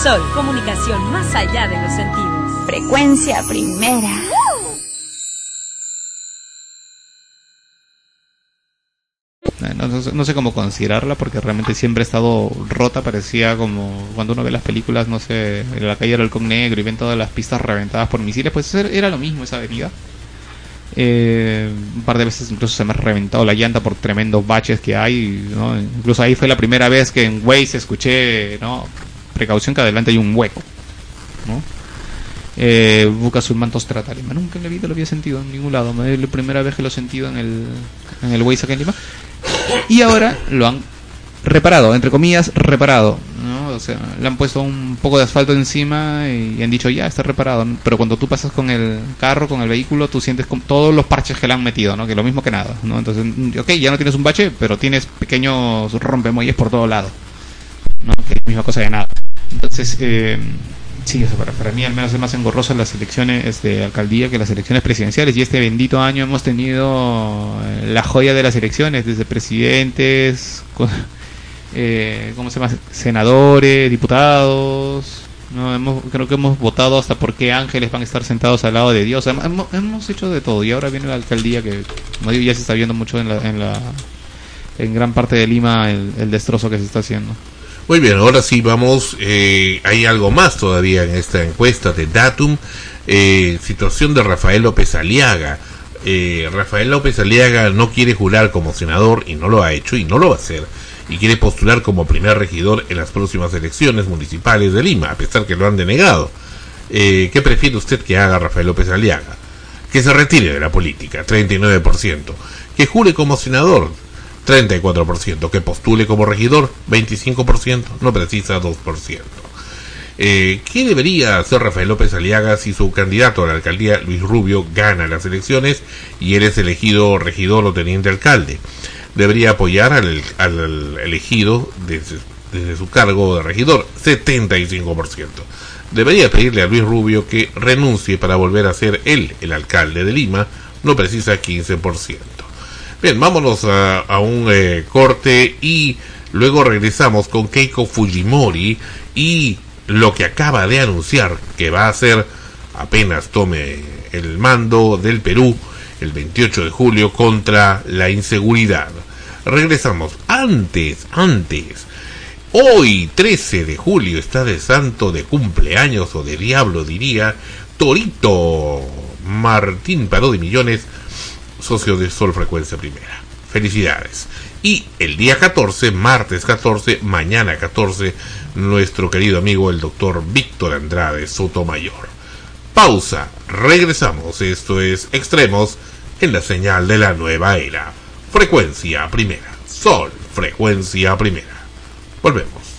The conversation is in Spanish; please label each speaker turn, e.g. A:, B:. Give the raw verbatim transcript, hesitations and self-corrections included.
A: Sol, comunicación más allá de los sentidos.
B: Frecuencia Primera.
C: No, no, no sé cómo considerarla porque realmente siempre ha estado rota. Parecía como cuando uno ve las películas, no sé, en la calle del Halcón Negro y ven todas las pistas reventadas por misiles. Pues era lo mismo esa avenida. Eh, un par de veces incluso se me ha reventado la llanta por tremendos baches que hay, ¿no? Incluso ahí fue la primera vez que en Waze escuché, ¿no? Precaución que adelante hay un hueco, ¿no? Eh, Busca sus mantos tratales. Nunca en la vida lo había sentido en ningún lado. Es la primera vez que lo he sentido en el, en el Waze acá en Lima. Y ahora lo han reparado, entre comillas, reparado, ¿no? O sea, le han puesto un poco de asfalto encima y han dicho ya, está reparado. Pero cuando tú pasas con el carro, con el vehículo, tú sientes con todos los parches que le han metido, ¿no? Que lo mismo que nada, ¿no? Entonces, ok, ya no tienes un bache, pero tienes pequeños rompemuelles por todo lado, ¿no? Que es la misma cosa de nada. Entonces, eh, sí, o sea, para, para mí al menos es más engorroso las elecciones de alcaldía que las elecciones presidenciales. Y este bendito año hemos tenido la joya de las elecciones, desde presidentes, con, eh, ¿cómo se llama? Senadores, diputados, ¿no? Hemos, creo que hemos votado hasta por qué ángeles van a estar sentados al lado de Dios. Hemos, hemos hecho de todo. Y ahora viene la alcaldía que, como digo, ya se está viendo mucho en la, en la en gran parte de Lima el, el destrozo que se está haciendo.
D: Muy bien, ahora sí vamos, eh, hay algo más todavía en esta encuesta de Datum, eh, situación de Rafael López Aliaga. Eh, Rafael López Aliaga no quiere jurar como senador y no lo ha hecho y no lo va a hacer, y quiere postular como primer regidor en las próximas elecciones municipales de Lima, a pesar que lo han denegado. Eh, ¿Qué prefiere usted que haga Rafael López Aliaga? Que se retire de la política, treinta y nueve por ciento, que jure como senador, treinta y cuatro por ciento, que postule como regidor, veinticinco por ciento, no precisa dos por ciento. Eh, ¿Qué debería hacer Rafael López Aliaga si su candidato a la alcaldía, Luis Rubio, gana las elecciones y él es elegido regidor o teniente alcalde? Debería apoyar al, al elegido desde, desde su cargo de regidor, setenta y cinco por ciento. Debería pedirle a Luis Rubio que renuncie para volver a ser él el alcalde de Lima, no precisa quince por ciento. Bien, vámonos a, a un eh, corte y luego regresamos con Keiko Fujimori y lo que acaba de anunciar que va a hacer apenas tome el mando del Perú el veintiocho de julio contra la inseguridad. Regresamos. Antes, antes, hoy trece de julio está de santo de cumpleaños o de diablo diría Torito Martín Paró de Millones, socio de Sol Frecuencia Primera. Felicidades. Y el día catorce, martes catorce, mañana catorce, nuestro querido amigo el doctor Víctor Andrade Sotomayor. Pausa, regresamos. Esto es Extremos en la señal de la nueva era. Frecuencia Primera. Sol Frecuencia Primera. Volvemos.